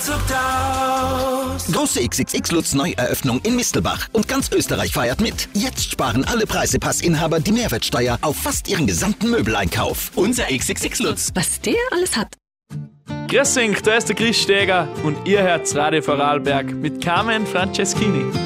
zuckt aus. Große XXX Lutz Neueröffnung in Mistelbach. Und ganz Österreich feiert mit. Jetzt sparen alle Preisepassinhaber die Mehrwertsteuer auf fast ihren gesamten Möbeleinkauf. Unser XXX Lutz. Was der alles hat. Grüß euch, da ist der Chris Steger und ihr hört Radio Vorarlberg mit Carmen Franceschini.